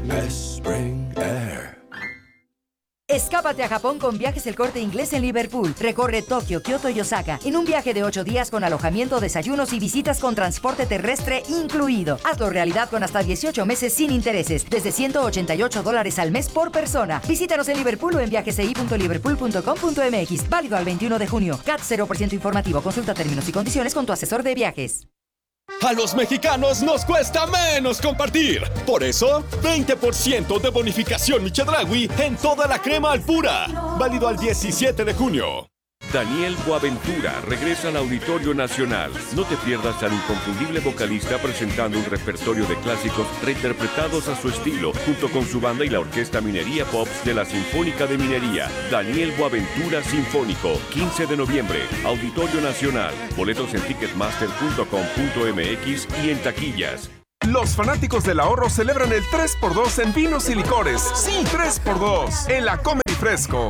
Spring Air. Escápate a Japón con Viajes El Corte Inglés en Liverpool. Recorre Tokio, Kioto y Osaka en un viaje de 8 días con alojamiento, desayunos y visitas con transporte terrestre incluido. Hazlo realidad con hasta 18 meses sin intereses, desde $188 al mes por persona. Visítanos en Liverpool o en viajesi.liverpool.com.mx. Válido al 21 de junio. CAT 0% informativo. Consulta términos y condiciones con tu asesor de viajes. A los mexicanos nos cuesta menos compartir. Por eso, 20% de bonificación Michedragui en toda la crema Alpura. Válido al 17 de junio. Daniel Boaventura regresa al Auditorio Nacional. No te pierdas al inconfundible vocalista presentando un repertorio de clásicos reinterpretados a su estilo, junto con su banda y la Orquesta Minería Pops de la Sinfónica de Minería. Daniel Boaventura Sinfónico, 15 de noviembre, Auditorio Nacional. Boletos en ticketmaster.com.mx y en taquillas. Los fanáticos del ahorro celebran el 3x2 en vinos y licores. Sí, 3x2 en la Comedy Fresco.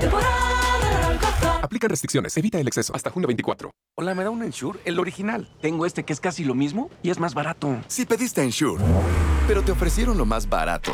Aplican restricciones. Evita el exceso. Hasta junio 24. Hola, ¿me da un Ensure? El original. Tengo este que es casi lo mismo y es más barato. Si pediste Ensure, pero te ofrecieron lo más barato.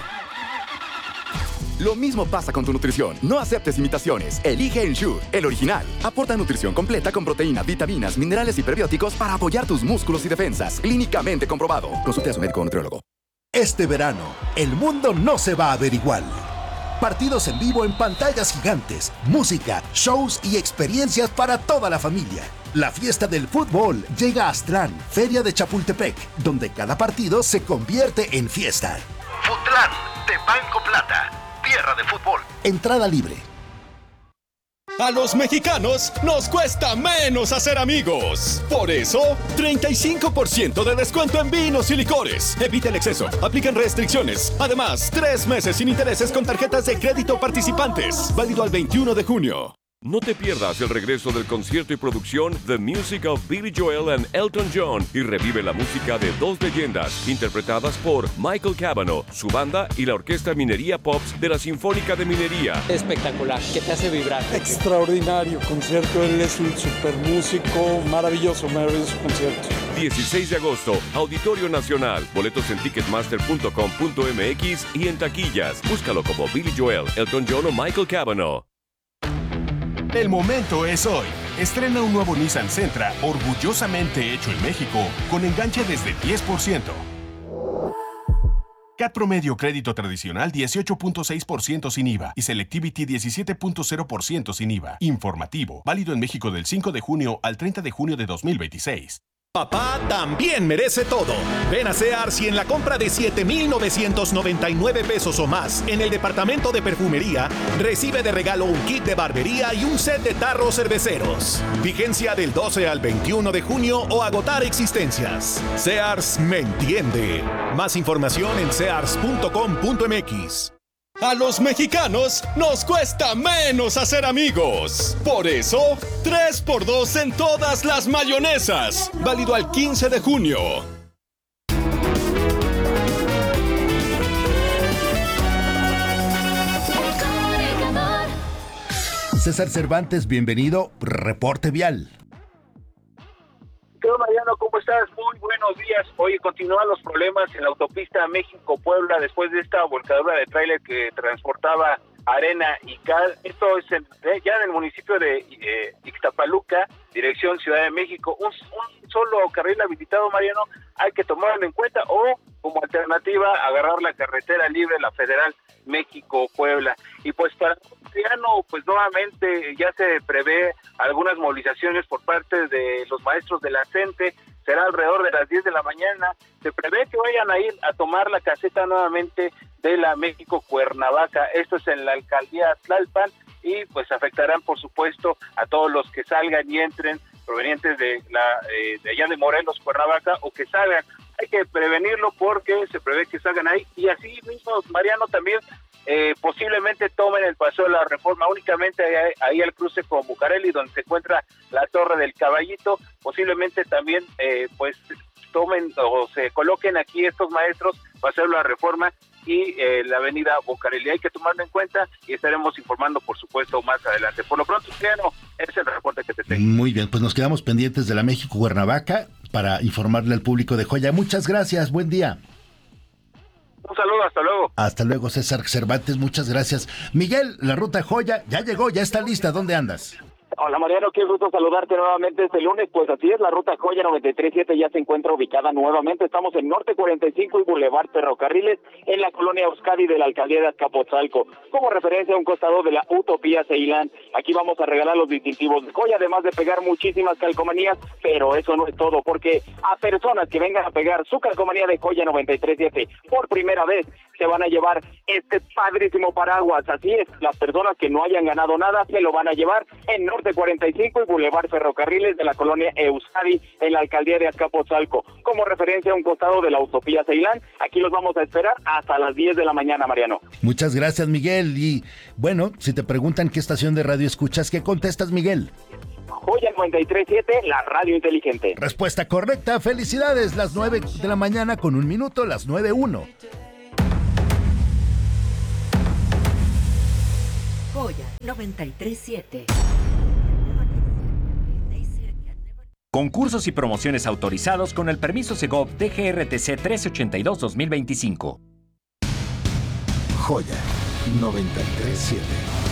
Lo mismo pasa con tu nutrición. No aceptes imitaciones. Elige Ensure, el original. Aporta nutrición completa con proteína, vitaminas, minerales y prebióticos para apoyar tus músculos y defensas. Clínicamente comprobado. Consulte a su médico o nutriólogo. Este verano, el mundo no se va a ver igual. Partidos en vivo en pantallas gigantes, música, shows y experiencias para toda la familia. La fiesta del fútbol llega a Aztlán, Feria de Chapultepec, donde cada partido se convierte en fiesta. Futlán, de Banco Plata, tierra de fútbol. Entrada libre. A los mexicanos nos cuesta menos hacer amigos. Por eso, 35% de descuento en vinos y licores. Evita el exceso. Aplican restricciones. Además, 3 meses sin intereses con tarjetas de crédito participantes. Válido al 21 de junio. No te pierdas el regreso del concierto y producción The Music of Billy Joel and Elton John y revive la música de dos leyendas interpretadas por Michael Cavanaugh, su banda y la Orquesta Minería Pops de la Sinfónica de Minería. Espectacular, que te hace vibrar. Extraordinario concierto, él es un super músico, maravilloso concierto. 16 de agosto, Auditorio Nacional. Boletos en ticketmaster.com.mx y en taquillas. Búscalo como Billy Joel, Elton John o Michael Cavanaugh. El momento es hoy. Estrena un nuevo Nissan Sentra, orgullosamente hecho en México, con enganche desde 10%. CAT promedio crédito tradicional 18.6% sin IVA y Selectivity 17.0% sin IVA. Informativo, válido en México del 5 de junio al 30 de junio de 2026. Papá también merece todo. Ven a Sears y en la compra de $7,999 o más en el departamento de perfumería, recibe de regalo un kit de barbería y un set de tarros cerveceros. Vigencia del 12 al 21 de junio o agotar existencias. Sears me entiende. Más información en sears.com.mx. A los mexicanos nos cuesta menos hacer amigos. Por eso, 3x2 en todas las mayonesas. Válido al 15 de junio. César Cervantes, bienvenido. Reporte vial. ¿Qué tal, Mariano? ¿Cómo estás? Muy buenos días. Oye, continúan los problemas en la autopista México-Puebla después de esta volcadura de tráiler que transportaba arena y cal. Esto es ya en el municipio de Ixtapaluca, dirección Ciudad de México. Un solo carril habilitado, Mariano, hay que tomarlo en cuenta, o como alternativa agarrar la carretera libre, la Federal México-Puebla. Y pues para Mariano, pues nuevamente ya se prevé algunas movilizaciones por parte de los maestros de la CENTE. Será alrededor de las 10 de la mañana. Se prevé que vayan a ir a tomar la caseta nuevamente de la México-Cuernavaca. Esto es en la alcaldía Tlalpan y pues afectarán, por supuesto, a todos los que salgan y entren provenientes de allá de Morelos, Cuernavaca, o que salgan. Hay que prevenirlo porque se prevé que salgan ahí. Y así mismo, Mariano, también posiblemente tomen el Paseo de la Reforma únicamente ahí al cruce con Bucareli, donde se encuentra la Torre del Caballito. Posiblemente también pues tomen o se coloquen aquí estos maestros Paseo de la Reforma y la avenida Bucareli. Hay que tomarlo en cuenta y estaremos informando, por supuesto, más adelante. Por lo pronto, Cristiano, ese es el reporte que te tengo. Muy bien, pues nos quedamos pendientes de la México-Cuernavaca para informarle al público de Joya. Muchas gracias, buen día. Un saludo, hasta luego. Hasta luego, César Cervantes, muchas gracias. Miguel, la ruta Joya ya llegó, ya está lista. ¿Dónde andas? Hola Mariano, qué gusto saludarte nuevamente este lunes. Pues así es, la ruta Joya 93.7 ya se encuentra ubicada nuevamente. Estamos en Norte 45 y Boulevard Ferrocarriles, en la colonia Euskadi de la alcaldía de Azcapotzalco. Como referencia a un costado de la Utopía Ceilán, aquí vamos a regalar los distintivos de Joya, además de pegar muchísimas calcomanías, pero eso no es todo, porque a personas que vengan a pegar su calcomanía de Joya 93.7 por primera vez, se van a llevar este padrísimo paraguas. Así es, las personas que no hayan ganado nada se lo van a llevar en Norte 45 y Boulevard Ferrocarriles de la colonia Euskadi en la alcaldía de Azcapotzalco. Como referencia a un costado de la Utopía Ceilán, aquí los vamos a esperar hasta las 10 de la mañana, Mariano. Muchas gracias, Miguel. Y bueno, si te preguntan qué estación de radio escuchas, ¿qué contestas, Miguel? Joya 93.7, la radio inteligente. Respuesta correcta, felicidades. Las 9 de la mañana con 1 minuto, las 9:01. Joya 93.7. Concursos y promociones autorizados con el permiso Segov DGRTC 1382-2025. Joya 93.7.